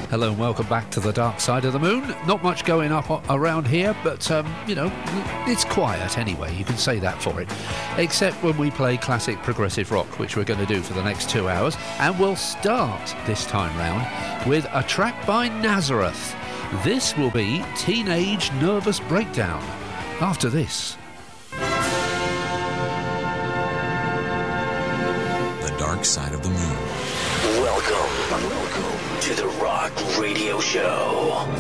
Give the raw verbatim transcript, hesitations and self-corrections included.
Hello and welcome back to the dark side of the moon. Not much going up around here, but, um, you know, it's quiet anyway. You can say that for it. Except when we play classic progressive rock, which we're going to do for the next two hours. And we'll start this time round with a track by Nazareth. This will be Teenage Nervous Breakdown. After this. The Dark Side of the Moon. Welcome, welcome to the Rock Radio Show.